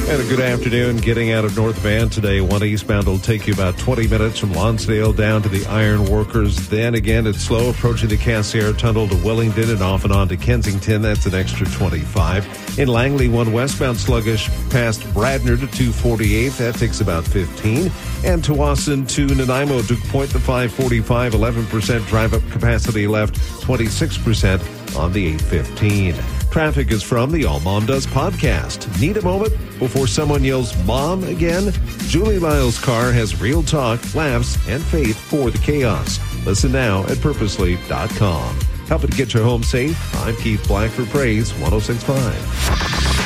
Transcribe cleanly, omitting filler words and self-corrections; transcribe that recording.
And a good afternoon. Getting out of North Van today, 1 eastbound will take you about 20 minutes from Lonsdale down to the Iron Workers. Then again, it's slow approaching the Cassiar Tunnel to Wellington and off and on to Kensington. That's an extra 25. In Langley, 1 westbound sluggish past Bradner to 248. That takes about 15. And Tawasin to Nanaimo, Duke Point to 545. 11% drive-up capacity left, 26% on the 815. Traffic is from the All Mom Does podcast. Need a moment before someone yells Mom again? Julie Lyle's car has real talk, laughs, and faith for the chaos. Listen now at purposely.com. Helping to get your home safe. I'm Keith Black for Praise 106.5.